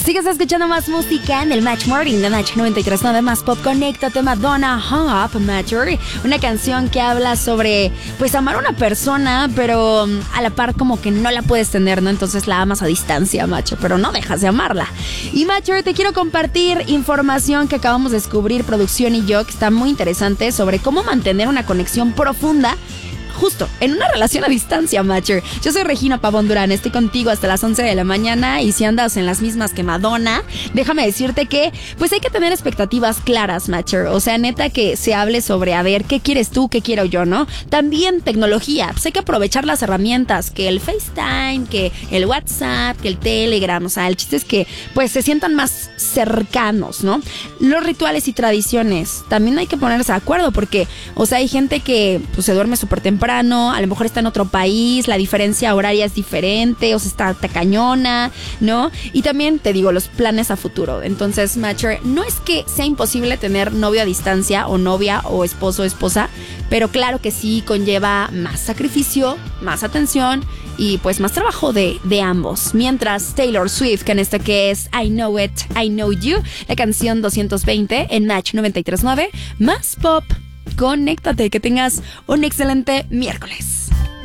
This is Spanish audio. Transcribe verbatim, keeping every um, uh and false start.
Sigues escuchando más música en el Match Morning de Match noventa y tres punto nueve Más Pop. Conéctate, Madonna, Hung Up, Matcher. Una canción que habla sobre, pues, amar a una persona, pero a la par como que no la puedes tener, ¿no? Entonces la amas a distancia, Matcher, pero no dejas de amarla. Y, Matcher, te quiero compartir información que acabamos de descubrir, producción y yo, que está muy interesante, sobre cómo mantener una conexión profunda justo en una relación a distancia, Matcher. Yo soy Regina Pavón Durán, estoy contigo hasta las once de la mañana, y si andas en las mismas que Madonna, déjame decirte que pues hay que tener expectativas claras, Matcher. O sea, neta, que se hable sobre, a ver, ¿qué quieres tú? ¿Qué quiero yo? ¿No? También tecnología, pues hay que aprovechar las herramientas, que el FaceTime, que el WhatsApp, que el Telegram. O sea, el chiste es que pues se sientan más cercanos, ¿no? Los rituales y tradiciones, también hay que ponerse de acuerdo, porque, o sea, hay gente que pues se duerme súper temprano, a lo mejor está en otro país, la diferencia horaria es diferente, o sea, está, está cañona, ¿no? Y también te digo, los planes a futuro. Entonces, Matcher, no es que sea imposible tener novio a distancia, o novia, o esposo o esposa, pero claro que sí conlleva más sacrificio, más atención y pues más trabajo de, de ambos. Mientras Taylor Swift, que en esta que es I Know It, I Know You, la canción doscientos veinte en Match noventa y tres punto nueve Más Pop. Conéctate, que tengas un excelente miércoles.